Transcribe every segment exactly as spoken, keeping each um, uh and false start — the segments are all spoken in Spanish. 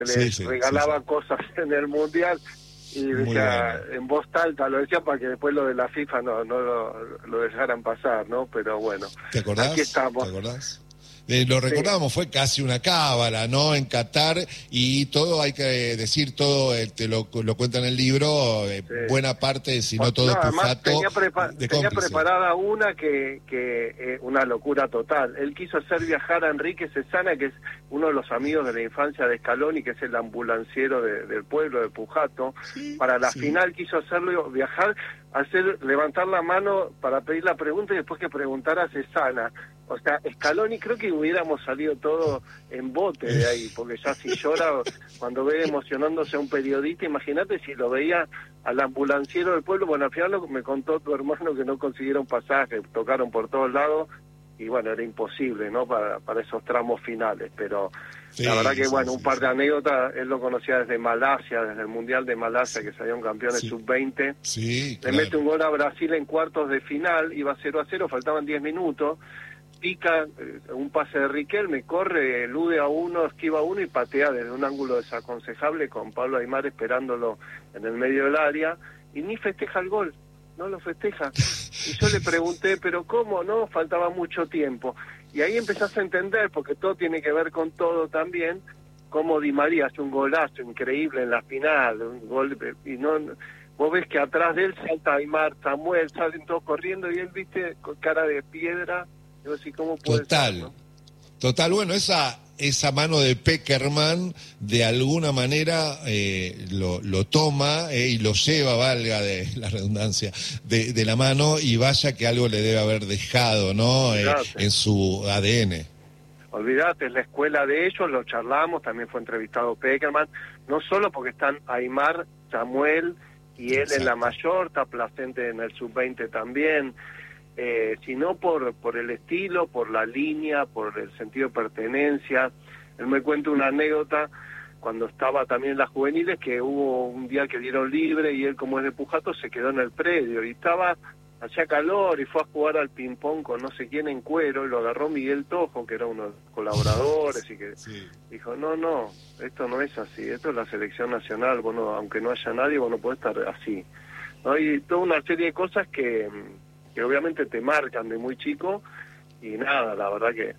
les sí, sí, regalaba sí, sí. cosas en el Mundial y decía, bueno. en voz alta lo decía para que después lo de la FIFA no, no lo, lo dejaran pasar, ¿no? Pero bueno, ¿Te acordás? aquí estamos. ¿Te acordás? Eh, lo Sí. recordábamos, fue casi una cábala, ¿no? En Qatar, y todo, hay que decir, todo, eh, te lo, lo cuenta en el libro, eh, Sí. buena parte, si no No, todo, además Pujato tenía, prepa de tenía cómplice. preparada una que, que eh, una locura total. Él quiso hacer viajar a Enrique Cesana, que es uno de los amigos de la infancia de Scaloni, que es el ambulanciero de, del pueblo de Pujato. Sí, Para la sí. final quiso hacerlo viajar, hacer levantar la mano para pedir la pregunta y después que preguntara a Cesana. O sea, Scaloni, creo que hubiéramos salido todo en bote de ahí, porque ya si llora cuando ve emocionándose a un periodista, imagínate si lo veía al ambulanciero del pueblo. Bueno, al final lo, me contó tu hermano que no consiguieron pasaje, tocaron por todos lados, y bueno, era imposible, ¿no?, para, para esos tramos finales, pero Sí, la verdad que, sí, bueno, sí, un par sí. de anécdotas. Él lo conocía desde Malasia, desde el Mundial de Malasia, que salieron campeones Sí. sub veinte. Sí, Le claro. mete un gol a Brasil en cuartos de final, iba cero a cero, faltaban diez minutos, pica eh, un pase de Riquelme, corre, elude a uno, esquiva a uno y patea desde un ángulo desaconsejable con Pablo Aimar esperándolo en el medio del área, y ni festeja el gol, no lo festeja. Y yo le pregunté, ¿pero cómo? No, faltaba mucho tiempo. Y ahí empezás a entender, porque todo tiene que ver con todo también, cómo Di María hace un golazo increíble en la final, un gol, y no... Vos ves que atrás de él salta Aimar, Samuel, salen todos corriendo y él, viste, con cara de piedra. Yo decía, ¿cómo puede Total, ser, no? total. Bueno, esa esa mano de Pekerman de alguna manera eh, lo, lo toma eh, y lo lleva, valga de la redundancia, de, de la mano, y vaya que algo le debe haber dejado, ¿no? Eh, en su A D N. Olvídate, es la escuela de ellos, lo charlamos, también fue entrevistado Pekerman, no solo porque están Aimar, Samuel y él. Exacto. En la mayor, está Placente en el sub veinte también, eh, sino por, por el estilo, por la línea, por el sentido de pertenencia. Él me cuenta una anécdota cuando estaba también en las juveniles, que hubo un día que dieron libre y él, como es de Pujato, se quedó en el predio y estaba, hacía calor, y fue a jugar al ping-pong con no sé quién en Cuero, y lo agarró Miguel Tojo, que era uno de los colaboradores, y que sí. dijo, no, no, esto no es así, esto es la selección nacional, vos no, aunque no haya nadie, vos no podés estar así, ¿no? Y toda una serie de cosas que, que obviamente te marcan de muy chico, y nada, la verdad que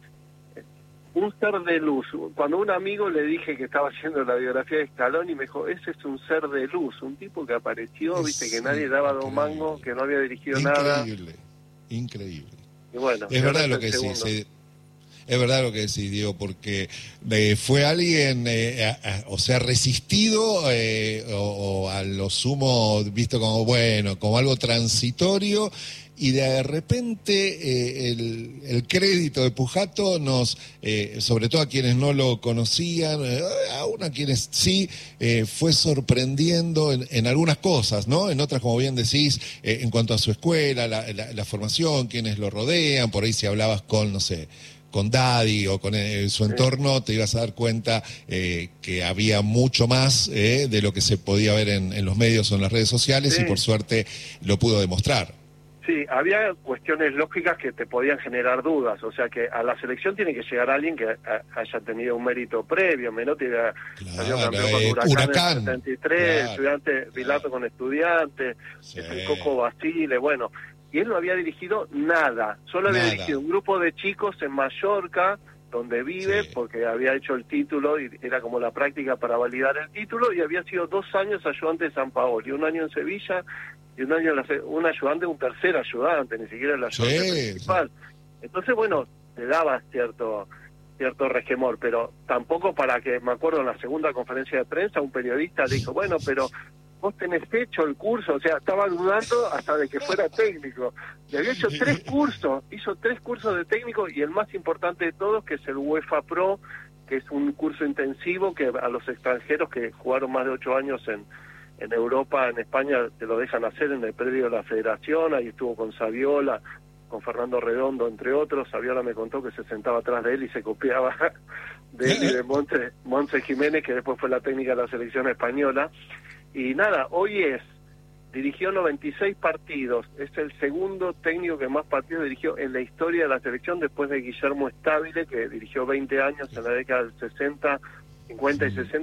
un ser de luz. Cuando a un amigo le dije que estaba haciendo la biografía de Scaloni, me dijo, ese es un ser de luz, un tipo que apareció, es, viste, que nadie daba dos mangos, que no había dirigido increíble, nada. Increíble, increíble. Y bueno, es verdad lo que decís, eh, es verdad lo que decís, Diego, porque eh, fue alguien, eh, a, a, o sea, resistido, eh, o, o a lo sumo visto como, bueno, como algo transitorio, y de repente eh, el, el crédito de Pujato nos, eh, sobre todo a quienes no lo conocían, eh, aún a quienes sí, eh, fue sorprendiendo en, en algunas cosas, ¿no? En otras, como bien decís, eh, en cuanto a su escuela, la, la, la formación, quienes lo rodean, por ahí si hablabas con, no sé, con Daddy o con eh, su entorno, te ibas a dar cuenta eh, que había mucho más eh, de lo que se podía ver en, en los medios o en las redes sociales, sí. Y por suerte lo pudo demostrar. Sí, había cuestiones lógicas que te podían generar dudas, o sea que a la selección tiene que llegar alguien que a, haya tenido un mérito previo. Menotti era claro, campeón con eh, Huracán, Huracán en el setenta y tres, claro, estudiante, claro. Pilato con Estudiantes, sí. el Coco Basile, bueno, y él no había dirigido nada, solo había nada. dirigido un grupo de chicos en Mallorca, donde vive, sí. porque había hecho el título y era como la práctica para validar el título, y había sido dos años ayudante de San Paolo, y un año en Sevilla, y un año la, un ayudante, un tercer ayudante, ni siquiera el ayudante sí, principal. Sí. Entonces, bueno, te daba cierto cierto resquemor, pero tampoco para que, me acuerdo en la segunda conferencia de prensa, un periodista le dijo, bueno, pero vos tenés hecho el curso, o sea, estaba dudando hasta de que fuera técnico. Le había hecho tres cursos, hizo tres cursos de técnico, y el más importante de todos, que es el UEFA Pro, que es un curso intensivo que a los extranjeros que jugaron más de ocho años en en Europa, en España, te lo dejan hacer en el predio de la Federación. Ahí estuvo con Saviola, con Fernando Redondo, entre otros. Saviola me contó que se sentaba atrás de él y se copiaba de él y de Monte, Monte Jiménez, que después fue la técnica de la selección española. Y nada, hoy es, dirigió noventa y seis partidos, es el segundo técnico que más partidos dirigió en la historia de la selección, después de Guillermo Stabile, que dirigió veinte años en la década del sesenta cincuenta y sesenta